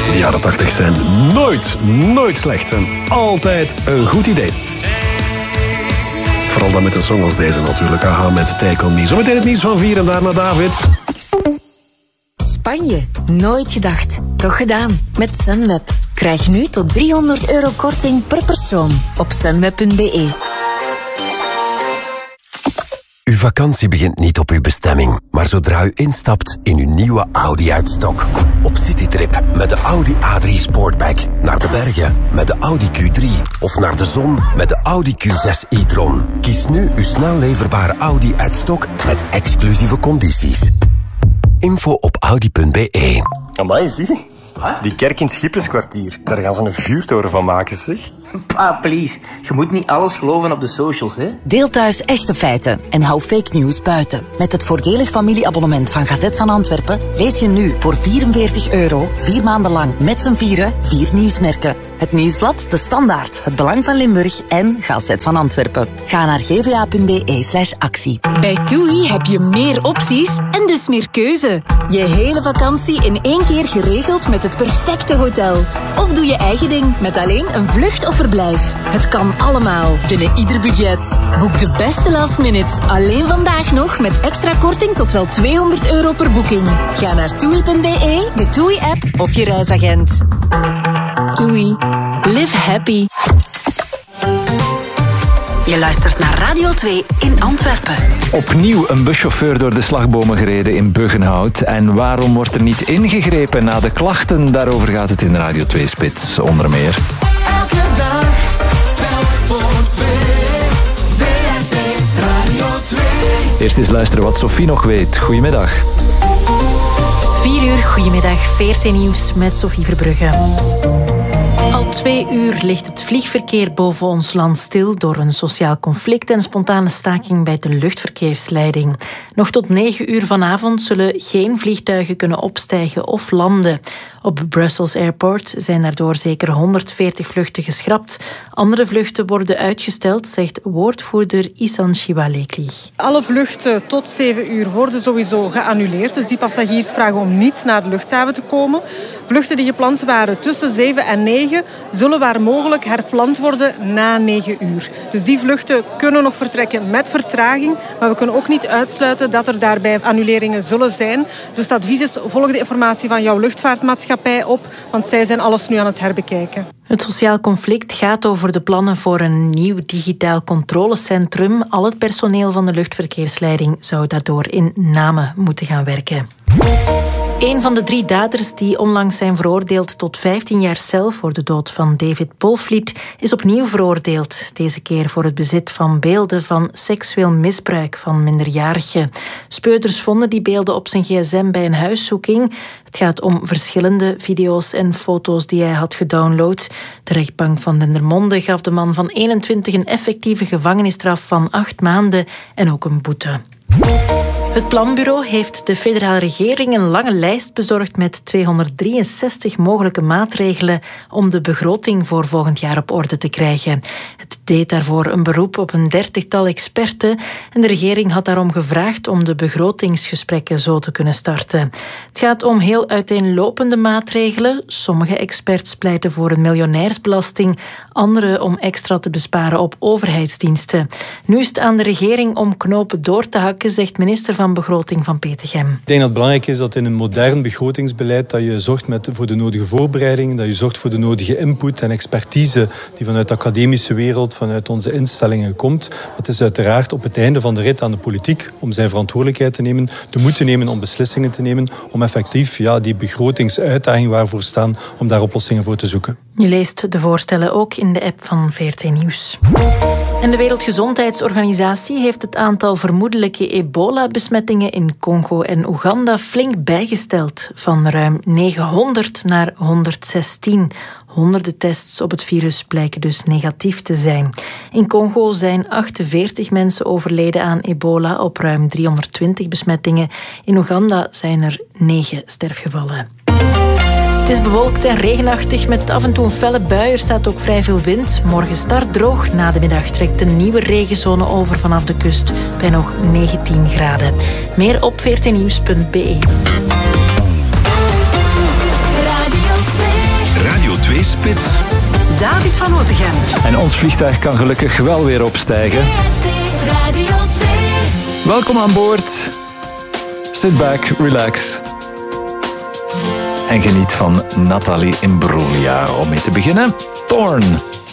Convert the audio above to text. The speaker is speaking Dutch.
De jaren 80 zijn nooit slecht en altijd een goed idee. Vooral dan met een song als deze natuurlijk. Aha, met Take On Me. Zometeen het nieuws van 4 en daarna David. Spanje. Nooit gedacht. Toch gedaan. Met Sunweb. Krijg nu tot €300 korting per persoon op sunweb.be. Uw vakantie begint niet op uw bestemming, maar zodra u instapt in uw nieuwe Audi uit-stok. Op citytrip met de Audi A3 Sportback. Naar de bergen met de Audi Q3. Of naar de zon met de Audi Q6 e-tron. Kies nu uw snel leverbare Audi uit-stok met exclusieve condities. Info op audi.be. Amai, zie. Die kerk in het Schipperskwartier. Daar gaan ze een vuurtoren van maken, zeg. Pa, please. Je moet niet alles geloven op de socials, hè. Deel thuis echte feiten en hou fake news buiten. Met het voordelig familieabonnement van Gazet van Antwerpen lees je nu voor €44 4 maanden lang met z'n vieren 4 nieuwsmerken. Het Nieuwsblad, De Standaard, Het Belang van Limburg en Gazet van Antwerpen. Ga naar gva.be/actie. Bij TUI heb je meer opties en dus meer keuze. Je hele vakantie in 1 keer geregeld met het perfecte hotel. Of doe je eigen ding met alleen een vlucht of verblijf. Het kan allemaal, binnen ieder budget. Boek de beste last minutes, alleen vandaag nog met extra korting tot wel €200 per boeking. Ga naar TUI.be, de TUI-app of je reisagent. TUI. Live happy. Je luistert naar Radio 2 in Antwerpen. Opnieuw een buschauffeur door de slagbomen gereden in Buggenhout. En waarom wordt er niet ingegrepen na de klachten? Daarover gaat het in Radio 2 Spits, onder meer. Elke dag, telk voor 2. WRT Radio 2. Eerst eens luisteren wat Sophie nog weet. Goedemiddag. 4 uur, goedemiddag. VRT Nieuws met Sophie Verbrugge. Al 2 uur ligt het vliegverkeer boven ons land stil door een sociaal conflict en spontane staking bij de luchtverkeersleiding. Nog tot 9 uur vanavond zullen geen vliegtuigen kunnen opstijgen of landen. Op Brussels Airport zijn daardoor zeker 140 vluchten geschrapt. Andere vluchten worden uitgesteld, zegt woordvoerder Isan Shibalekli. Alle vluchten tot 7 uur worden sowieso geannuleerd. Dus die passagiers vragen om niet naar de luchthaven te komen. Vluchten die gepland waren tussen 7 en 9 zullen waar mogelijk herpland worden na 9 uur. Dus die vluchten kunnen nog vertrekken met vertraging. Maar we kunnen ook niet uitsluiten dat er daarbij annuleringen zullen zijn. Dus het advies is, volg de informatie van jouw luchtvaartmaatschappij op. Want zij zijn alles nu aan het herbekijken. Het sociaal conflict gaat over de plannen voor een nieuw digitaal controlecentrum. Al het personeel van de luchtverkeersleiding zou daardoor in Namen moeten gaan werken. Een van de 3 daders die onlangs zijn veroordeeld tot 15 jaar cel voor de dood van David Polvliet is opnieuw veroordeeld. Deze keer voor het bezit van beelden van seksueel misbruik van minderjarigen. Speurders vonden die beelden op zijn gsm bij een huiszoeking. Het gaat om verschillende video's en foto's die hij had gedownload. De rechtbank van Dendermonde gaf de man van 21 een effectieve gevangenisstraf van 8 maanden en ook een boete. Het Planbureau heeft de federale regering een lange lijst bezorgd met 263 mogelijke maatregelen om de begroting voor volgend jaar op orde te krijgen. Het deed daarvoor een beroep op een 30-tal experten en de regering had daarom gevraagd om de begrotingsgesprekken zo te kunnen starten. Het gaat om heel uiteenlopende maatregelen. Sommige experts pleiten voor een miljonairsbelasting, andere om extra te besparen op overheidsdiensten. Nu is het aan de regering om knopen door te hakken, zegt minister van Begroting van Petegem. Ik denk dat het belangrijk is dat in een modern begrotingsbeleid dat je zorgt voor de nodige voorbereiding, dat je zorgt voor de nodige input en expertise die vanuit de academische wereld, vanuit onze instellingen komt. Het is uiteraard op het einde van de rit aan de politiek om zijn verantwoordelijkheid te nemen, te moeten nemen om beslissingen te nemen, om effectief die begrotingsuitdaging waarvoor staan, om daar oplossingen voor te zoeken. Je leest de voorstellen ook in de app van VRT Nieuws. En de Wereldgezondheidsorganisatie heeft het aantal vermoedelijke ebola-besmettingen in Congo en Oeganda flink bijgesteld. Van ruim 900 naar 116. Honderden tests op het virus blijken dus negatief te zijn. In Congo zijn 48 mensen overleden aan ebola op ruim 320 besmettingen. In Oeganda zijn er 9 sterfgevallen. Het is bewolkt en regenachtig met af en toe een felle bui. Er staat ook vrij veel wind. Morgen start droog. Na de middag trekt een nieuwe regenzone over vanaf de kust bij nog 19 graden. Meer op vrtnieuws.be. Radio 2. Morgen. En ons vliegtuig kan gelukkig wel weer opstijgen. Radio 2. Welkom aan boord. Sit back, relax. En geniet van Nathalie Imbruglia. Om mee te beginnen, Thorn.